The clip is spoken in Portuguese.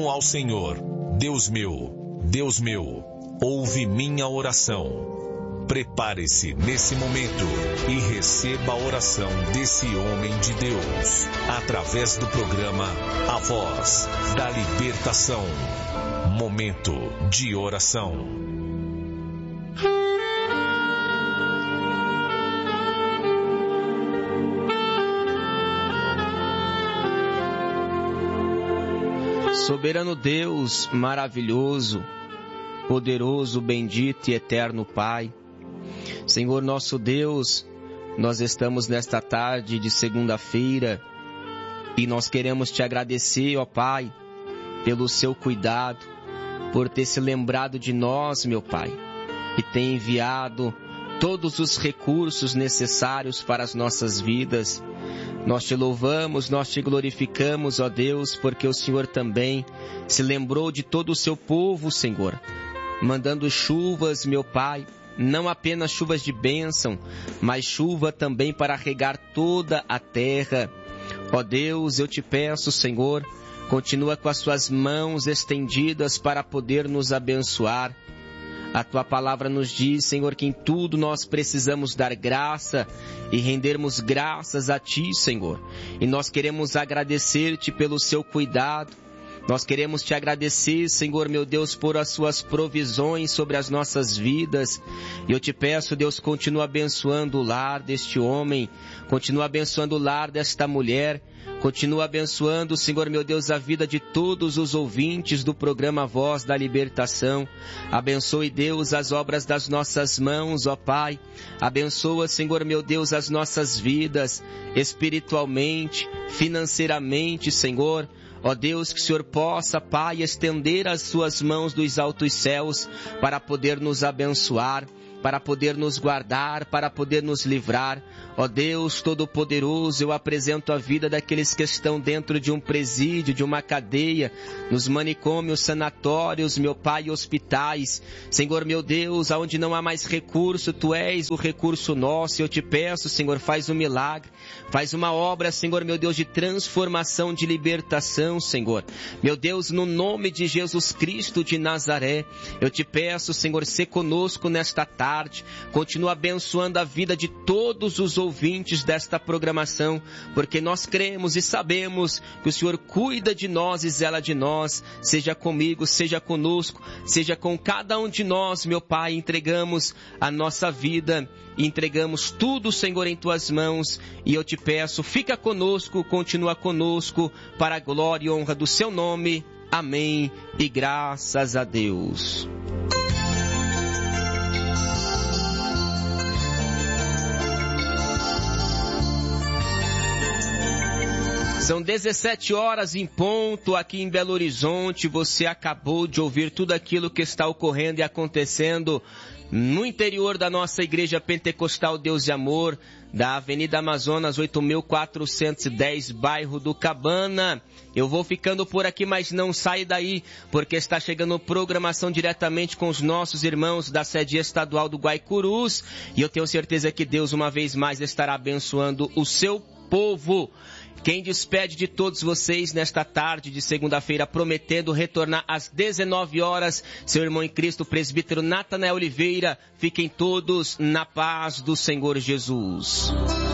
clamo ao Senhor, Deus meu, ouve minha oração. Prepare-se nesse momento e receba a oração desse homem de Deus, através do programa A Voz da Libertação. Momento de oração. Soberano Deus, maravilhoso, poderoso, bendito e eterno Pai, Senhor nosso Deus, nós estamos nesta tarde de segunda-feira e nós queremos te agradecer, ó Pai, pelo seu cuidado, por ter se lembrado de nós, meu Pai, e ter enviado todos os recursos necessários para as nossas vidas. Nós te louvamos, nós te glorificamos, ó Deus, porque o Senhor também se lembrou de todo o seu povo, Senhor, mandando chuvas, meu Pai, não apenas chuvas de bênção, mas chuva também para regar toda a terra. Ó Deus, eu te peço, Senhor, continua com as suas mãos estendidas para poder nos abençoar. A Tua palavra nos diz, Senhor, que em tudo nós precisamos dar graça e rendermos graças a Ti, Senhor. E nós queremos agradecer-Te pelo seu cuidado. Nós queremos Te agradecer, Senhor, meu Deus, por as Suas provisões sobre as nossas vidas. E eu Te peço, Deus, continua abençoando o lar deste homem, continua abençoando o lar desta mulher, continua abençoando, Senhor, meu Deus, a vida de todos os ouvintes do programa Voz da Libertação. Abençoe, Deus, as obras das nossas mãos, ó Pai. Abençoa, Senhor, meu Deus, as nossas vidas, espiritualmente, financeiramente, Senhor. Ó Deus, que o Senhor possa, Pai, estender as suas mãos dos altos céus para poder nos abençoar, para poder nos guardar, para poder nos livrar. Ó Deus Todo-Poderoso, eu apresento a vida daqueles que estão dentro de um presídio, de uma cadeia, nos manicômios, sanatórios, meu Pai, hospitais. Senhor, meu Deus, aonde não há mais recurso, Tu és o recurso nosso. Eu te peço, Senhor, faz um milagre, faz uma obra, Senhor, meu Deus, de transformação, de libertação, Senhor. Meu Deus, no nome de Jesus Cristo de Nazaré, eu te peço, Senhor, ser conosco nesta tarde. Continua abençoando a vida de todos os ouvintes desta programação, porque nós cremos e sabemos que o Senhor cuida de nós e zela de nós. Seja comigo, seja conosco, seja com cada um de nós, meu Pai. Entregamos a nossa vida, entregamos tudo, Senhor, em Tuas mãos, e eu te peço, fica conosco, continua conosco, para a glória e honra do Seu nome. Amém e graças a Deus. São 17 horas em ponto aqui em Belo Horizonte. Você acabou de ouvir tudo aquilo que está ocorrendo e acontecendo no interior da nossa Igreja Pentecostal Deus de Amor, da Avenida Amazonas 8.410, bairro do Cabana. Eu vou ficando por aqui, mas não sai daí, porque está chegando programação diretamente com os nossos irmãos da sede estadual do Guaicurus, e eu tenho certeza que Deus uma vez mais estará abençoando o seu povo. Quem despede de todos vocês nesta tarde de segunda-feira, prometendo retornar às 19 horas, seu irmão em Cristo, presbítero Natanael Oliveira. Fiquem todos na paz do Senhor Jesus.